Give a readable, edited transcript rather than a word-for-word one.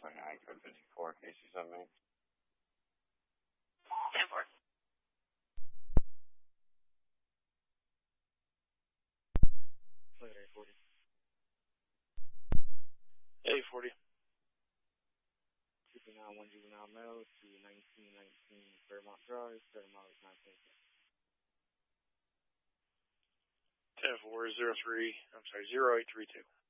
29, code 54, KC78. 10-4. Look at A40. A40. Juvenile, one juvenile male to 1919 Fairmont Drive, Fairmont 910. 10-4, 03, I'm sorry, 0832.